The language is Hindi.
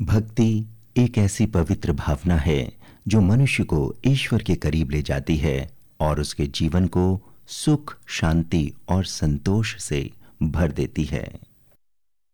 भक्ति एक ऐसी पवित्र भावना है जो मनुष्य को ईश्वर के करीब ले जाती है और उसके जीवन को सुख, शांति और संतोष से भर देती है।